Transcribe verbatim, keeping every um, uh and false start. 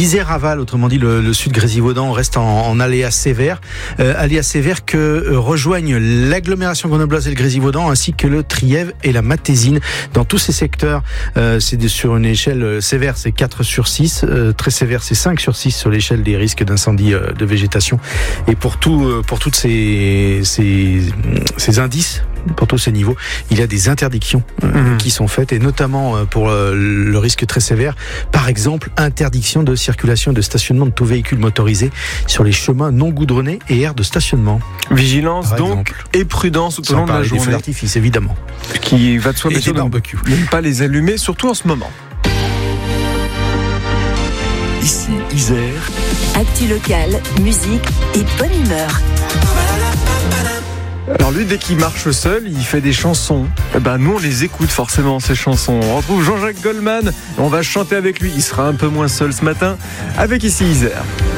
l'Isère-Aval, autrement dit le, le sud Grésivaudan, reste en, en aléa sévère. Euh, aléa sévère que euh, rejoignent l'agglomération grenobloise et le Grésivaudan, ainsi que le Trièves et la Matésine. Dans tous ces secteurs, euh, c'est de, sur une échelle sévère, c'est quatre sur six. Euh, très sévère, c'est cinq sur six sur l'échelle des risques d'incendie euh, de végétation. Et pour, tout, euh, pour toutes ces, ces, ces indices, pour tous ces niveaux, il y a des interdictions euh, mmh. qui sont faites, et notamment euh, pour euh, le risque très sévère. Par exemple, interdiction de circulation et de stationnement de tout véhicule motorisé sur les chemins non goudronnés et aires de stationnement. Vigilance Par donc exemple. Et prudence tout au long de la des journée. feux d'artifice, évidemment. Qui va de soi, et des barbecues. Ne pas les allumer, surtout en ce moment. Ici, Isère. Actu locale, musique et bonne humeur. Alors lui, dès qu'il marche seul, il fait des chansons. Eh ben nous, on les écoute forcément, ces chansons. On retrouve Jean-Jacques Goldman, on va chanter avec lui. Il sera un peu moins seul ce matin avec Ici Isère.